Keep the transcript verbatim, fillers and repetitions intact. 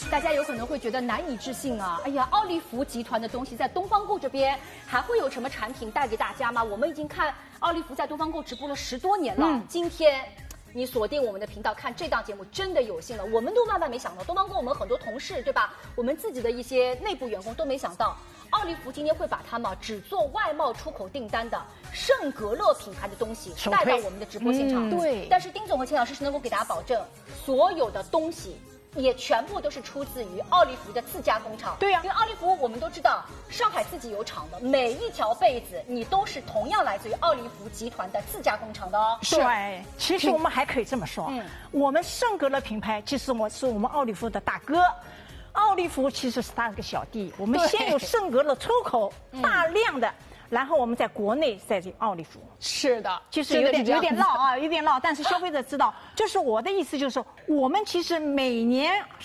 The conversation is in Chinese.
大家有可能会觉得难以置信啊！哎呀，奥利福集团的东西在东方购这边还会有什么产品带给大家吗？我们已经看奥利福在东方购直播了十多年了，嗯、今天。你锁定我们的频道看这档节目真的有幸了，我们都万万没想到，东方购我们很多同事对吧？我们自己的一些内部员工都没想到，奥利福今天会把他们只做外贸出口订单的圣格勒品牌的东西带到我们的直播现场。 嗯、对， 但是丁总和钱老师是能够给大家保证，所有的东西。也全部都是出自于奥利福的自家工厂。 对呀、啊， 因为奥利福我们都知道，上海自己有厂的，每一条被子你都是同样来自于奥利福集团的自家工厂的哦。 对，其实我们还可以这么说，嗯，我们圣格勒品牌其实我是我们奥利福的大哥。奥利福其实是他的小弟，我们先有圣格勒出口大量的，然后我们在国内再进奥利福。 是的， 就是有点有点闹啊，有点闹。但是消费者知道，就是我的意思，就是说我们其实每年